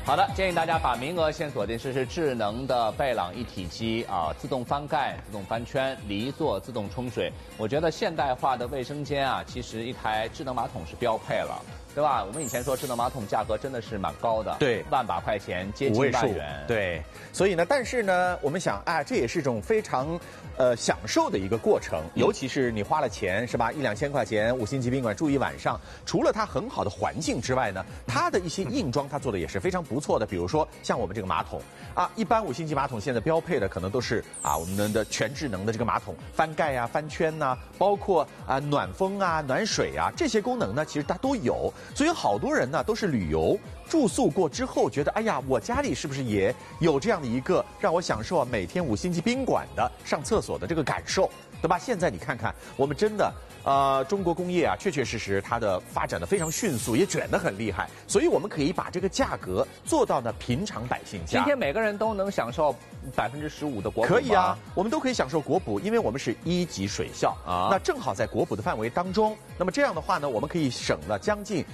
好的，建议大家把名额先锁定是智能的贝朗一体机啊，自动翻盖、自动翻圈、离座、自动冲水。我觉得现代化的卫生间啊，其实一台智能马桶是标配了。 对吧？我们以前说智能马桶价格真的是蛮高的， 对， 万把块钱，接近万元。 对，所以呢，但是呢，我们想啊，这也是一种非常享受的一个过程，尤其是你花了钱是吧，1、2千块钱5星级宾馆住一晚上，除了它很好的环境之外呢，它的一些硬装它做的也是非常不错的，比如说像我们这个马桶啊，一般5星级马桶现在标配的可能都是啊我们的全智能的这个马桶，翻盖啊、翻圈呐、包括啊暖风啊、暖水啊这些功能呢，其实它都有。 所以好多人呢都是旅游住宿过之后，觉得哎呀，我家里是不是也有这样的一个让我享受啊每天5星级宾馆的上厕所的这个感受，对吧？现在你看看，我们真的中国工业啊，确确实实它的发展的非常迅速，也卷得很厉害，所以我们可以把这个价格做到呢平常百姓家。 今天每个人都能享受15%的国补吗？ 可以啊，我们都可以享受国补，因为我们是1级水校啊，那正好在国补的范围当中。那么这样的话呢，我们可以省了将近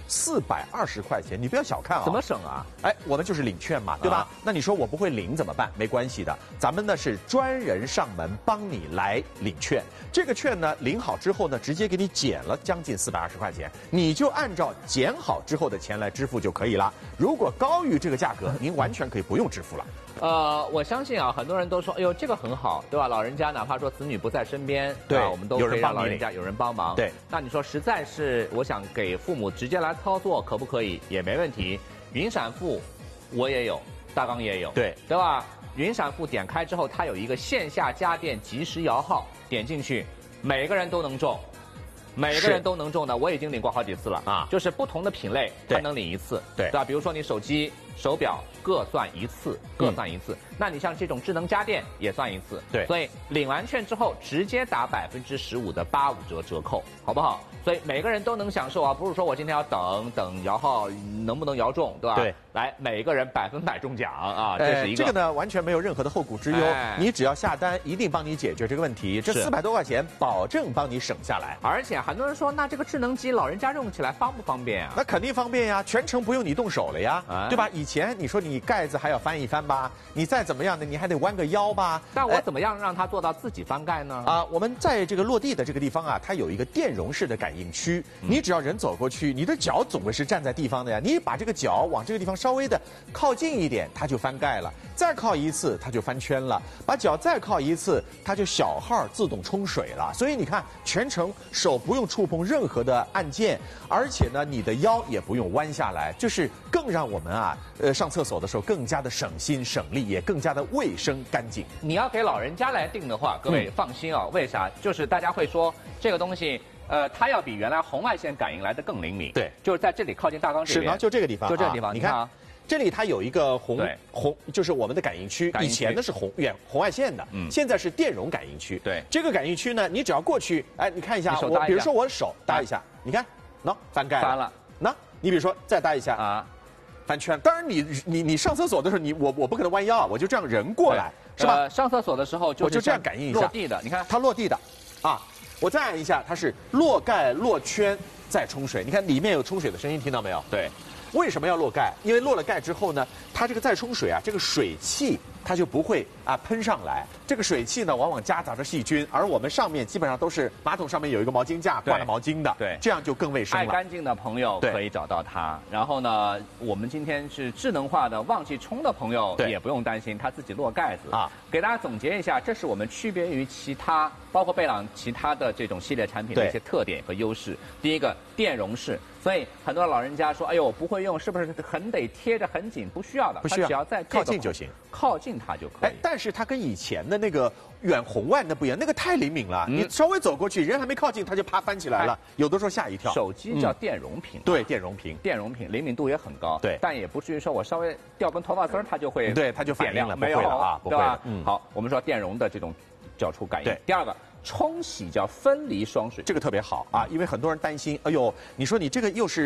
420块钱，你不要小看啊。 怎么省啊？ 哎，我们就是领券嘛，对吧？那你说我不会领怎么办？没关系的，咱们呢是专人上门帮你来领券。这个券呢领好之后呢，直接给你减了将近420块钱，你就按照减好之后的钱来支付就可以了。如果高于这个价格，您完全可以不用支付了。 我相信啊，很多人都说，哎呦，这个很好，对吧？老人家哪怕说子女不在身边， 对， 我们都可以让老人家有人帮忙。 对， 那你说实在是，我想给父母直接来操作，可不可以？也没问题。云闪付我也有，大纲也有，对吧？云闪付点开之后，它有一个线下家电即时摇号，点进去，每个人都能中。每个人都能中的，我已经领过好几次了啊！就是不同的品类，它能领一次，对吧？比如说你手机、手表各算一次，各算一次。那你像这种智能家电也算一次，对。所以领完券之后，直接打15%的85折折扣，好不好？所以每个人都能享受啊，不是说我今天要等摇号能不能摇中，对吧？对。来，每个人100%中奖啊！这是一个。 这个呢，完全没有任何的后顾之忧，你只要下单，一定帮你解决这个问题。这400多块钱，保证帮你省下来。 而且很多人说，那这个智能机老人家用起来方不方便啊？ 那肯定方便呀，全程不用你动手了呀，对吧？以前你说你盖子还要翻一翻吧，你再怎么样的，你还得弯个腰吧。 但我怎么样让它做到自己翻盖呢？ 啊，我们在这个落地的这个地方啊，它有一个电容式的感应区，你只要人走过去，你的脚总归是站在地方的呀，你把这个脚往这个地方稍微的靠近一点，它就翻盖了；再靠一次，它就翻圈了；把脚再靠一次，它就小号自动冲水了。所以你看，全程手不用触碰任何的按键，而且呢，你的腰也不用弯下来，就是更让我们啊，上厕所的时候更加的省心省力，也更加的卫生干净。 你要给老人家来定的话，各位放心啊，为啥？就是大家会说这个东西。它要比原来红外线感应来的更灵敏。对，就是在这里靠近大缸这边。 是吗？就这个地方。 就这个地方， 你看啊，这里它有一个红，就是我们的感应区。以前呢是红外线的，现在是电容感应区。对，这个感应区呢，你只要过去，哎，你看一下，我比如说我手搭一下，你看，喏，翻盖了。翻了。那你比如说再搭一下啊，翻圈。当然你上厕所的时候，我不可能弯腰，我就这样人过来，是吧？ 上厕所的时候我就这样感应一下。 落地的，你看它落地的，啊。我再按一下，它是落盖落圈再冲水。你看里面有冲水的声音，听到没有？对。为什么要落盖？因为落了盖之后呢，它这个再冲水啊，这个水汽它就不会啊喷上来。这个水汽呢，往往夹杂着细菌，而我们上面基本上都是马桶上面有一个毛巾架挂了毛巾的，对，这样就更卫生了。 爱干净的朋友可以找到它。然后呢，我们今天是智能化的，忘记冲的朋友也不用担心，它自己落盖子啊。给大家总结一下，这是我们区别于其他，包括贝朗其他的这种系列产品的一些特点和优势。第一个，电容式。所以很多老人家说：“哎呦，不会用，是不是很得贴着很紧？不需要的， 不需要， 只要在靠近就行， 靠近它就可以。” 但是它跟以前的那个远红外那不一样，那个太灵敏了，你稍微走过去，人还没靠近，它就啪翻起来了，有的时候吓一跳。 手机叫电容屏， 对，电容屏， 灵敏度也很高，对，但也不至于说我稍微掉根头发丝儿，它就会对，它就反应了， 没有啊，不会的。 好，我们说电容的这种脚触感应。第二个。冲洗叫分离双水， 这个特别好啊，因为很多人担心，哎呦，你说你这个又是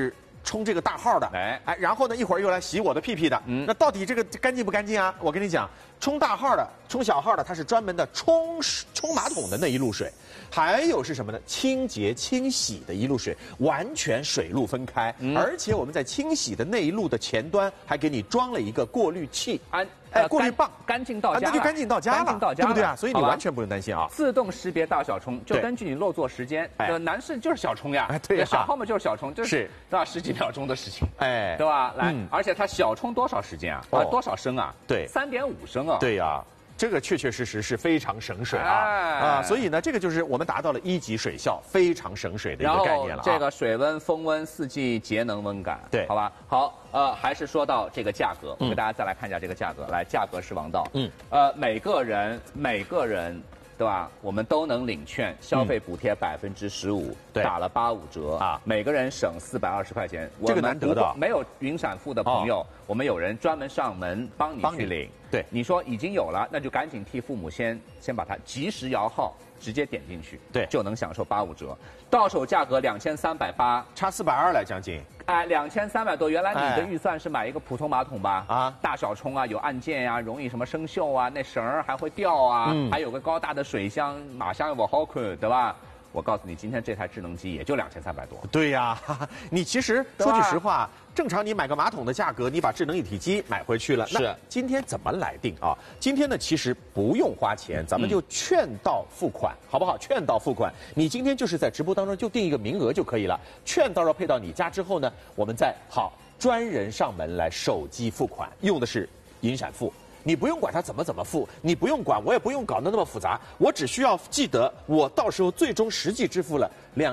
冲这个大号的，然后呢一会儿又来洗我的屁屁的，那到底这个干净不干净啊？我跟你讲，冲大号的、冲小号的，它是专门的冲马桶的那一路水，还有是什么呢？清洁清洗的一路水，完全水路分开，而且我们在清洗的那一路的前端还给你装了一个过滤器，过滤棒， 干净到家， 那就干净到家了，对不对啊？所以你完全不用担心啊。 自动识别大小冲，就根据你落座时间，男士就是小冲呀， 对， 小号嘛就是小冲，就是对吧？10几秒钟的事情， 对吧？来，而且它小冲多少时间啊？多少升啊？ 对 ，3.5升啊。 对呀。这个确确实实是非常省水所以呢，这个就是我们达到了1级水效，非常省水的一个概念了。 这个水温、风温4季节能温感， 对， 好吧？好，还是说到这个价格，我给大家再来看一下这个价格。来，价格是王道，每个人。对吧？我们都能领券，消费补贴15%，打了85折啊！每个人省420块钱。 这个难得的。 没有云闪付的朋友，我们有人专门上门帮你去领。 对， 你说已经有了，那就赶紧替父母先把它及时摇号，直接点进去， 对， 就能享受85折。到手价格2380， 差420来将近。 2300多，原来你的预算是买一个普通马桶吧？大小冲啊，有按键呀，容易什么生锈啊，那绳儿还会掉啊，还有个高大的水箱，马上有个好看，对吧？我告诉你，今天这台智能机也就2300多。 对呀，你其实说句实话，正常你买个马桶的价格，你把智能一体机买回去了，那今天怎么来定啊？今天呢，其实不用花钱，咱们就券到付款，好不好？券到付款，你今天就是在直播当中就定一个名额就可以了。券到时候配到你家之后呢，我们再专人上门来手机付款，用的是银闪付。你不用管它怎么付，你不用管，我也不用搞得那么复杂，我只需要记得我到时候最终实际支付了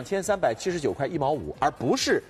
2379块1毛5，而不是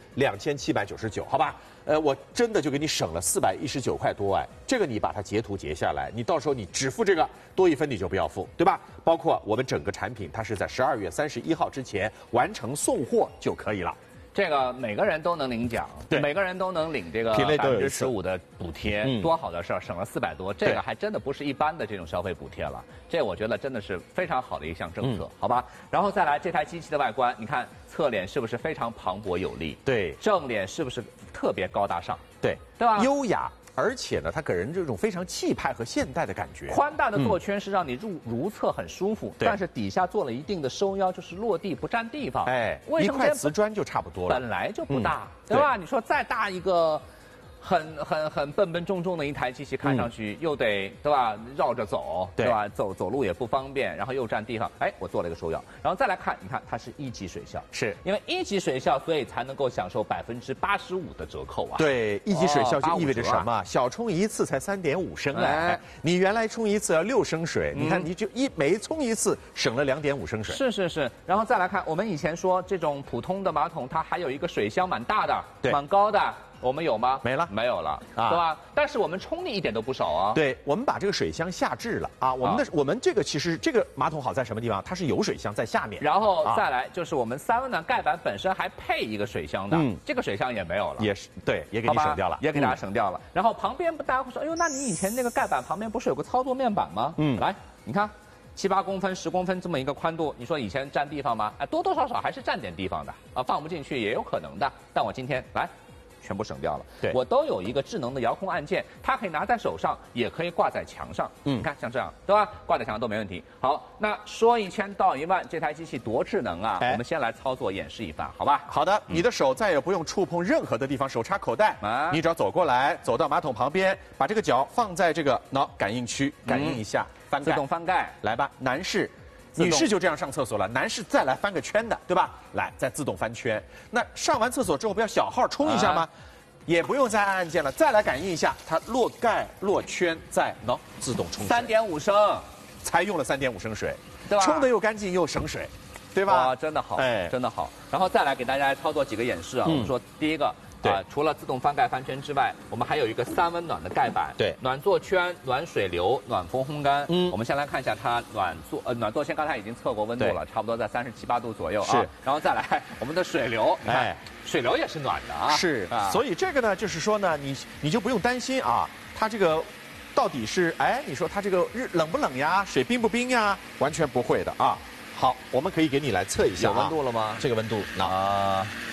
2799，好吧？我真的就给你省了419块多哎，这个你把它截图截下来，你到时候你只付这个，多1分你就不要付，对吧？包括我们整个产品，它是在12月31号之前完成送货就可以了。 这个每个人都能领奖，每个人都能领这个15%的补贴，多好的事儿，省了400多，这个还真的不是一般的这种消费补贴了，这我觉得真的是非常好的一项政策，好吧？然后再来这台机器的外观，你看侧脸是不是非常磅礴有力？对，正脸是不是特别高大上？对吧？ 优雅。而且呢，它给人这种非常气派和现代的感觉。 宽大的座圈是让你如厕很舒服，但是底下做了一定的收腰，就是落地不占地方。 一块瓷砖就差不多了。 本来就不大，对吧？你说再大一个。很笨重的一台机器，看上去又得对吧？绕着走，对吧？走路也不方便，然后又占地方。我做了一个收腰，然后再来看，你看它是1级水效，是因为1级水效，所以才能够享受85%的折扣啊。 对，1级水效就意味着什么？小冲一次才3.5升你原来冲一次要6升水，你看你就每冲一次省了2.5升水。 是，然后再来看，我们以前说这种普通的马桶，它还有一个水箱蛮大的，蛮高的。我们有吗？没有了，对吧？但是我们冲力一点都不少啊。 对，我们把这个水箱下置了啊。我们这个其实这个马桶好在什么地方？它是有水箱在下面。 然后再来就是我们3温暖盖板本身还配一个水箱的，这个水箱也没有了。 也是对，也给你省掉了， 也给大家省掉了。然后旁边大家会说，哎呦，那你以前那个盖板旁边不是有个操作面板吗？来，你看。7、8公分、10公分这么一个宽度，你说以前占地方吗？多多少少还是占点地方的啊，放不进去也有可能的。但我今天来。全部省掉了，对，我都有一个智能的遥控按键，它可以拿在手上，也可以挂在墙上。你看像这样，对吧？挂在墙上都没问题。好，那说1000道1万，这台机器多智能啊！我们先来操作演示一番，好吧？ 好的，你的手再也不用触碰任何的地方，手插口袋，你只要走过来，走到马桶旁边，把这个脚放在这个感应区，感应一下，翻盖， 自动翻盖， 来吧，男士。女士就这样上厕所了，男士再来翻个圈的，对吧？来，再自动翻圈。那上完厕所之后，不要小号冲一下吗？也不用再按按键了，再来感应一下，它落盖落圈，再自动冲水。 3.5升， 才用了3.5升水， 对吧？ 冲得又干净又省水，对吧？ 哇，真的好，真的好。然后再来给大家操作几个演示啊。我们说第一个。除了自动翻盖翻圈之外，我们还有一个3温暖的盖板，对，暖座圈、暖水流、暖风烘干。我们先来看一下它暖座圈，刚才已经测过温度了，差不多在37、8度左右啊。是，然后再来我们的水流，水流也是暖的啊。 是，所以这个呢，就是说呢，你就不用担心啊，它这个到底是你说它这个冷不冷呀，水冰不冰呀，完全不会的啊。好，我们可以给你来测一下， 有温度了吗？ 这个温度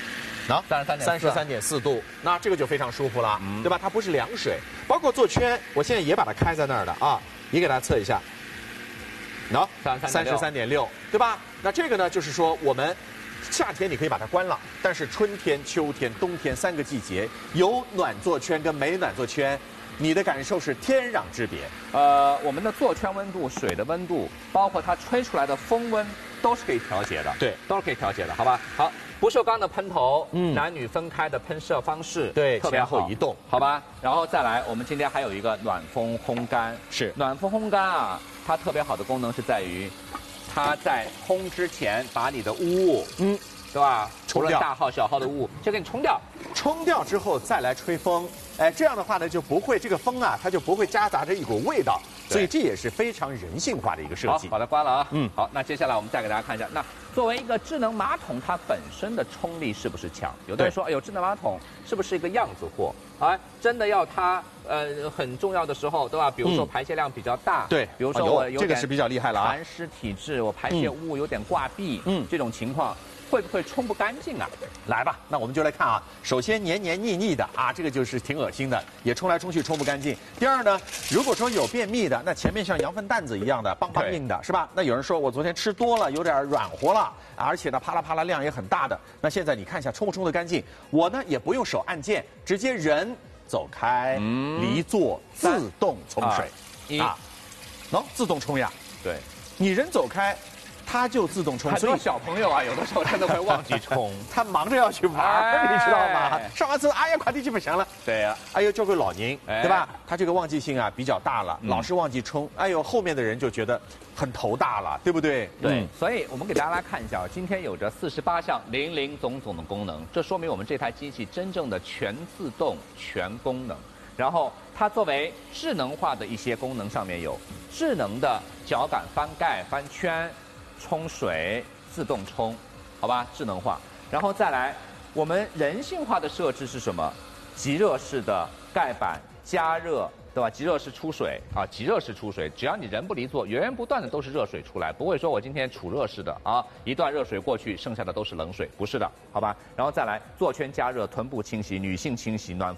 啊 33.4 度，那这个就非常舒服了，对吧？它不是凉水，包括做圈，我现在也把它开在那儿的啊，也给大家测一下，33.6，对吧？那这个呢，就是说我们夏天你可以把它关了，但是春天、秋天、冬天3个季节有暖座圈跟没暖座圈，你的感受是天壤之别。 我们的座圈温度、水的温度，包括它吹出来的风温，都是可以调节的。 对， 都是可以调节的，好吧？好，不锈钢的喷头，男女分开的喷射方式， 对， 特别好， 前后移动， 好吧？然后再来，我们今天还有一个暖风烘干， 是暖风烘干啊，它特别好的功能是在于，它在烘之前把你的污物，对吧？除了大号小号的污物，就给你冲掉。 冲掉之后再来吹风，哎，这样的话呢就不会这个风啊，它就不会夹杂着一股味道，所以这也是非常人性化的一个设计。 好，把它关了啊。好，那接下来我们再给大家看一下，那作为一个智能马桶，它本身的冲力是不是强？有的人说，哎呦，智能马桶是不是一个样子货？哎，真的要它很重要的时候，对吧？比如说排泄量比较大， 对， 比如说我有这个是比较厉害了啊， 痰湿体质，我排泄物有点挂壁，这种情况。会不会冲不干净啊？ 来吧，那我们就来看啊。首先黏黏腻腻的啊，这个就是挺恶心的，也冲来冲去冲不干净。第二呢，如果说有便秘的，那前面像羊粪蛋子一样的梆梆硬的，是吧？那有人说我昨天吃多了，有点软和了，而且呢啪啦啪啦量也很大的。那现在你看一下冲不冲得干净？我呢也不用手按键，直接人走开，离座自动冲水啊，能自动冲呀？ 对， 你人走开。它就自动冲， 所以小朋友啊，有的时候真的会忘记冲， 他忙着要去玩，你知道吗？上完厕所，哎呀，快递机不行了。 对呀， 哎呦，交给老您，对吧？他这个忘记性啊比较大了，老是忘记冲，哎呦，后面的人就觉得很头大了，对不对？ 对，所以我们给大家来看一下，今天有着48项林林总总的功能，这说明我们这台机器真正的全自动、全功能。然后它作为智能化的一些功能，上面有智能的脚感翻盖、翻圈。冲水自动冲，好吧，智能化。然后再来，我们人性化的设置是什么？即热式的盖板加热，对吧？即热式出水啊，即热式出水，只要你人不离座，源源不断的都是热水出来，不会说我今天储热式的啊，一段热水过去，剩下的都是冷水，不是的，好吧？然后再来，座圈加热，臀部清洗，女性清洗，暖。